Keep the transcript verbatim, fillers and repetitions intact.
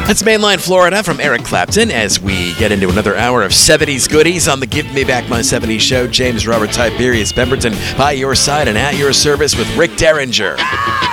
That's Mainline Florida from Eric Clapton as we get into another hour of seventies goodies on the Give Me Back My seventies show. James Robert Tiberius Pemberton by your side and at your service with Rick Derringer.